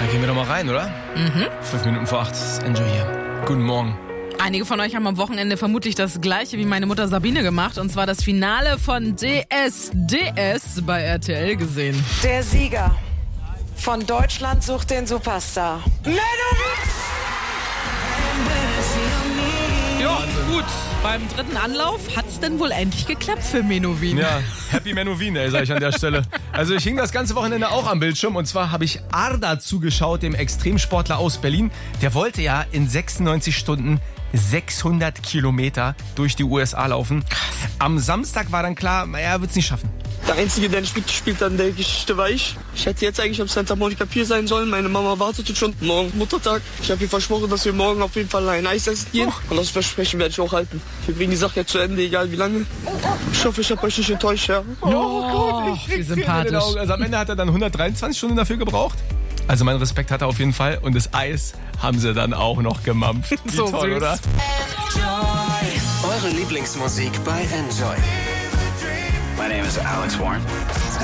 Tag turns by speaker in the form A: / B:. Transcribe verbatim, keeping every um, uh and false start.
A: Da gehen wir doch mal rein, oder?
B: Mhm.
A: Fünf Minuten vor acht. Enjoy hier. Guten Morgen.
B: Einige von euch haben am Wochenende vermutlich das Gleiche wie meine Mutter Sabine gemacht. Und zwar das Finale von D S D S bei R T L gesehen.
C: Der Sieger von Deutschland sucht den Superstar.
B: Ja, gut. Beim dritten Anlauf hat's denn wohl endlich geklappt für Menowin.
A: Ja, Happy Menowin, ey, sag ich an der Stelle. Also ich hing das ganze Wochenende auch am Bildschirm und zwar habe ich Arda zugeschaut, dem Extremsportler aus Berlin. Der wollte ja in sechsundneunzig Stunden sechshundert Kilometer durch die U S A laufen. Am Samstag war dann klar, er wird es nicht schaffen.
D: Der Einzige, der nicht mitgespielt hat in der Geschichte war ich. Ich hätte jetzt eigentlich auf Santa Monica Pier sein sollen. Meine Mama wartete schon. Morgen Muttertag. Ich habe ihr versprochen, dass wir morgen auf jeden Fall ein Eis essen gehen. Und das Versprechen werde ich auch halten. Wir bringen die Sache jetzt zu Ende, egal wie lange. Ich hoffe, ich habe euch nicht enttäuscht, ja.
B: Oh, wie sympathisch.
A: Also am Ende hat er dann hundertdreiundzwanzig Stunden dafür gebraucht. Also mein Respekt hat er auf jeden Fall. Und das Eis haben sie dann auch noch gemampft. Wie
B: So
A: toll,
B: süß.
A: oder?
E: Eure Lieblingsmusik bei Enjoy.
F: My name is Alex Warren.